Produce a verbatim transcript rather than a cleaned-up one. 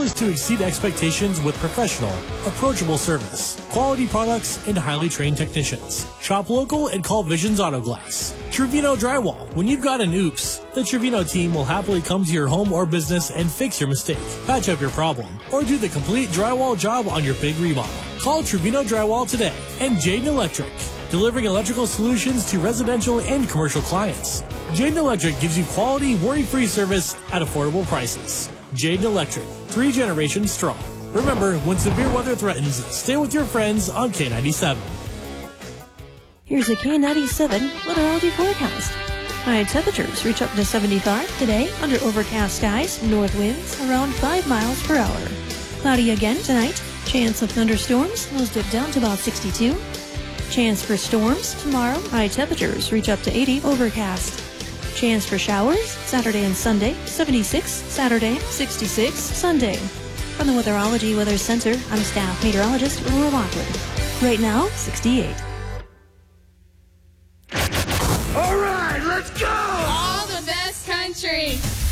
is to exceed expectations with professional, approachable service, quality products, and highly trained technicians. Shop local and call Visions Auto Glass. Trevino Drywall. When you've got an oops, the Trevino team will happily come to your home or business and fix your mistake, patch up your problem, or do the complete drywall job on your big remodel. Call Trevino Drywall today. And Jaden Electric, delivering electrical solutions to residential and commercial clients. Jaden Electric gives you quality, worry-free service at affordable prices. Jaden Electric, three generations strong. Remember, when severe weather threatens, stay with your friends on K ninety-seven. Here's a K ninety-seven meteorology forecast. High temperatures reach up to seventy-five today under overcast skies, north winds around five miles per hour. Cloudy again tonight. Chance of thunderstorms, those dip down to about sixty-two. Chance for storms tomorrow. High temperatures reach up to eighty, overcast. Chance for showers Saturday and Sunday, seventy-six. Saturday, sixty-six. Sunday. From the Weatherology Weather Center, I'm staff meteorologist Aurora Lockwood. Right now, sixty-eight. All right, let's go! All the best country.